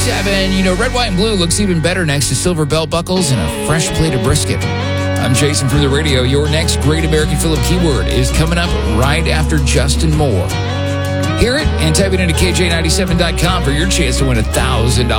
KJ97. You know, red, white, and blue looks even better next to silver belt buckles and a fresh plate of brisket. I'm Jason from the radio. Your next Great American Philip keyword is coming up right after Justin Moore. Hear it and type it into KJ97.com for your chance to win $1,000